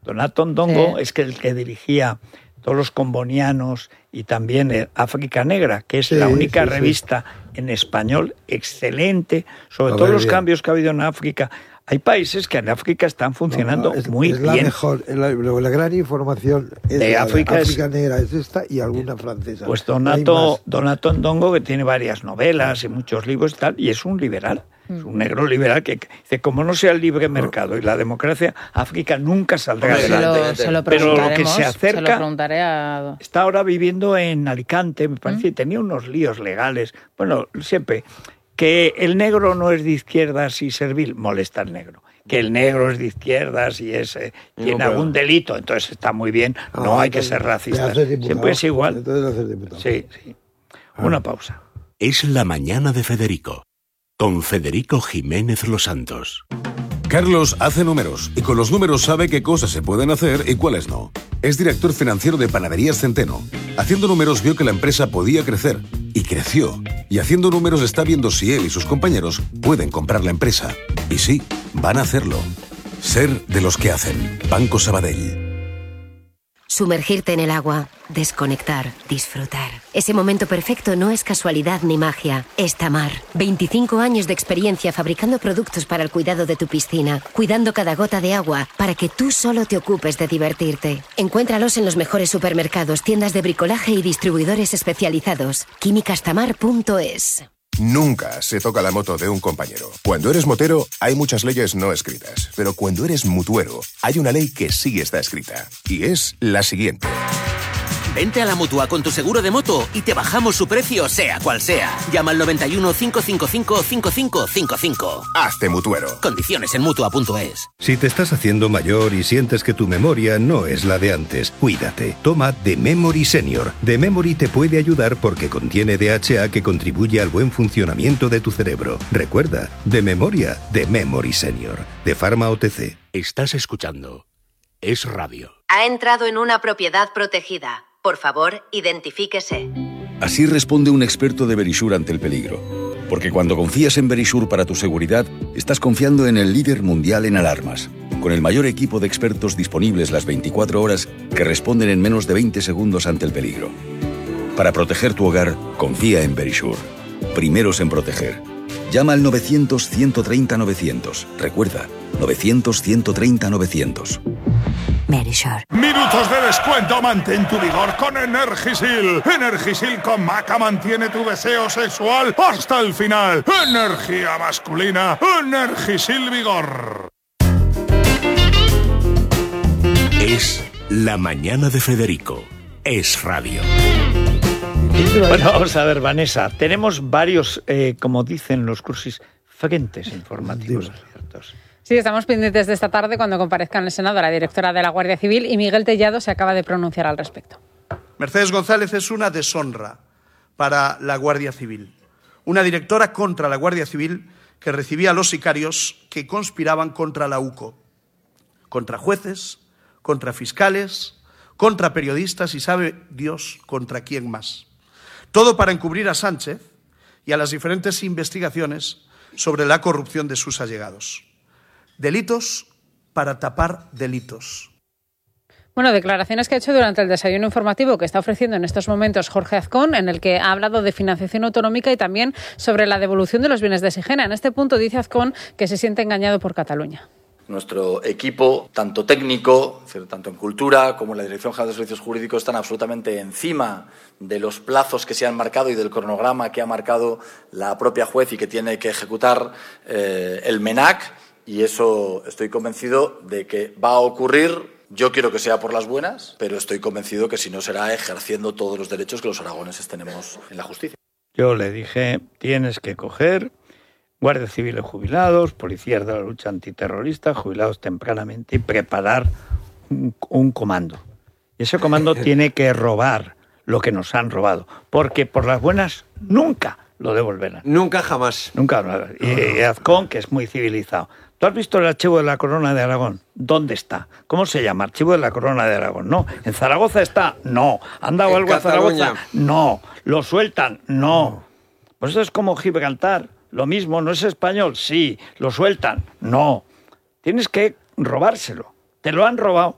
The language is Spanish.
Donato Ndongo es el que dirigía todos los combonianos y también África Negra, que es la única revista en español excelente sobre todos los cambios que ha habido en África. Hay países que en África están funcionando muy bien. Es la mejor, la gran información es de África Negra es esta y alguna francesa. Pues Donato Ndongo, que tiene varias novelas y muchos libros y tal, y es un liberal. Es un negro liberal que dice, como no sea el libre mercado y la democracia, África nunca saldrá adelante. Pero lo que se acerca, está ahora viviendo en Alicante, me parece, y tenía unos líos legales. Bueno, siempre, que el negro no es de izquierdas y servil, molesta al negro. Que el negro es de izquierdas y tiene algún delito, entonces está muy bien, no hay que ser racista. Siempre es igual. Sí. Una pausa. Es la mañana de Federico, con Federico Jiménez Los Santos. Carlos hace números y con los números sabe qué cosas se pueden hacer y cuáles no. Es director financiero de Panaderías Centeno. Haciendo números vio que la empresa podía crecer y creció. Y haciendo números está viendo si él y sus compañeros pueden comprar la empresa. Y sí, van a hacerlo. Ser de los que hacen. Banco Sabadell. Sumergirte en el agua, desconectar, disfrutar. Ese momento perfecto no es casualidad ni magia, es Tamar. 25 años de experiencia fabricando productos para el cuidado de tu piscina, cuidando cada gota de agua para que tú solo te ocupes de divertirte. Encuéntralos en los mejores supermercados, tiendas de bricolaje y distribuidores especializados. Químicastamar.es. Nunca se toca la moto de un compañero. Cuando eres motero, hay muchas leyes no escritas. Pero cuando eres mutuero, hay una ley que sí está escrita. Y es la siguiente. Vente a la Mutua con tu seguro de moto y te bajamos su precio, sea cual sea. Llama al 91 555 5555. Hazte mutuero. Condiciones en Mutua.es. Si te estás haciendo mayor y sientes que tu memoria no es la de antes, cuídate. Toma The Memory Senior. The Memory te puede ayudar porque contiene DHA que contribuye al buen funcionamiento de tu cerebro. Recuerda, de memoria, The Memory Senior. De Pharma OTC. Estás escuchando Es Radio. Ha entrado en una propiedad protegida. Por favor, identifíquese. Así responde un experto de Verisure ante el peligro. Porque cuando confías en Verisure para tu seguridad, estás confiando en el líder mundial en alarmas, con el mayor equipo de expertos disponibles las 24 horas que responden en menos de 20 segundos ante el peligro. Para proteger tu hogar, confía en Verisure. Primeros en proteger. Llama al 900-130-900. Recuerda, 900-130-900. Verisure. Minutos de descuento, mantén tu vigor con Energisil. Energisil con Maca mantiene tu deseo sexual hasta el final. Energía masculina, Energisil Vigor. Es la mañana de Federico. Es Radio. Bueno, vamos a ver, Vanessa. Tenemos varios, como dicen los cursis, frentes informativos abiertos. Sí, estamos pendientes de esta tarde cuando comparezca en el Senado la directora de la Guardia Civil y Miguel Tellado se acaba de pronunciar al respecto. Mercedes González es una deshonra para la Guardia Civil. Una directora contra la Guardia Civil que recibía a los sicarios que conspiraban contra la UCO. Contra jueces, contra fiscales, contra periodistas y sabe Dios contra quién más. Todo para encubrir a Sánchez y a las diferentes investigaciones sobre la corrupción de sus allegados. Delitos para tapar delitos. Bueno, declaraciones que ha hecho durante el desayuno informativo que está ofreciendo en estos momentos Jorge Azcón, en el que ha hablado de financiación autonómica y también sobre la devolución de los bienes de Sigena. En este punto dice Azcón que se siente engañado por Cataluña. Nuestro equipo, tanto técnico, tanto en cultura como en la Dirección General de Servicios Jurídicos, están absolutamente encima de los plazos que se han marcado y del cronograma que ha marcado la propia juez y que tiene que ejecutar el MENAC. Y eso estoy convencido de que va a ocurrir. Yo quiero que sea por las buenas, pero estoy convencido que si no será ejerciendo todos los derechos que los aragoneses tenemos en la justicia. Yo le dije, tienes que coger guardias civiles jubilados, policías de la lucha antiterrorista, jubilados tempranamente y preparar un comando. Y ese comando tiene que robar lo que nos han robado, porque por las buenas nunca lo devolverán. Nunca, jamás. Nunca. Y Azcón, que es muy civilizado. ¿Tú has visto el archivo de la Corona de Aragón? ¿Dónde está? ¿Cómo se llama? Archivo de la Corona de Aragón. No. ¿En Zaragoza está? No. ¿Han dado algo a Zaragoza? No. ¿Lo sueltan? No. Pues eso es como Gibraltar. Lo mismo, ¿no es español? Sí. ¿Lo sueltan? No. Tienes que robárselo. Te lo han robado